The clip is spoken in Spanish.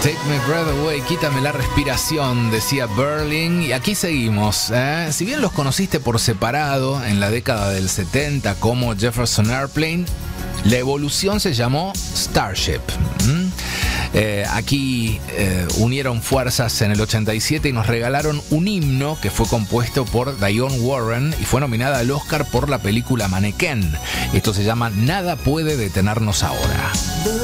Take my breath away, quítame la respiración, decía Berlin. Y aquí seguimos. Si bien los conociste por separado en la década del 70 como Jefferson Airplane, la evolución se llamó Starship. Aquí unieron fuerzas en el 87 y nos regalaron un himno que fue compuesto por Dionne Warren y fue nominada al Oscar por la película Mannequin. Esto se llama Nada puede detenernos ahora.